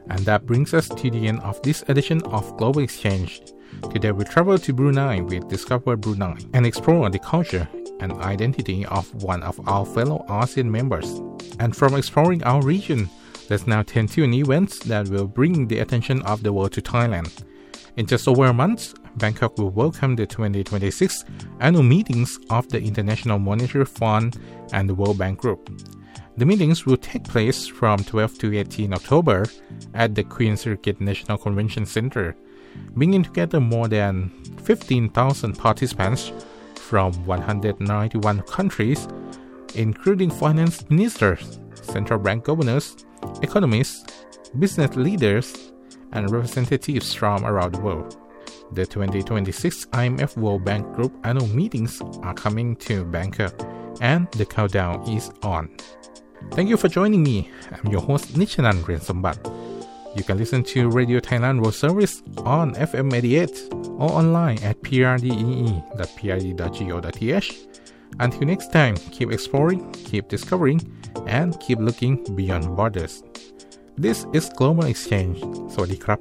And that brings us to the end of this edition of Global Exchange. Today we travel to Brunei with Discover Brunei and explore the culture and identity of one of our fellow ASEAN members. And from exploring our region, let's now turn to an event that will bring the attention of the world to Thailand. In just over a month, Bangkok will welcome the 2026 annual meetings of the International Monetary Fund and the World Bank Group. The meetings will take place from 12 to 18 October at the Queen Sirikit National Convention Center, bringing together more than 15,000 participants from 191 countries, including finance ministers, central bank governors, economists, business leaders, and representatives from around the world. The 2026 IMF World Bank Group annual meetings are coming to Bangkok, and the countdown is on. Thank you for joining me. I'm your host Nichanan Riensombat. You can listen to Radio Thailand World Service on FM 88 or online at prdee.prd.go.th. Until next time, keep exploring, keep discovering, and keep looking beyond borders. This is Global Exchange. สวัสดีครับ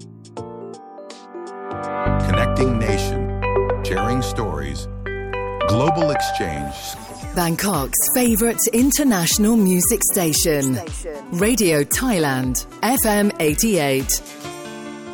Connecting nation, sharing stories. Global Exchange. Bangkok's favorite international music station. Radio Thailand, FM 88.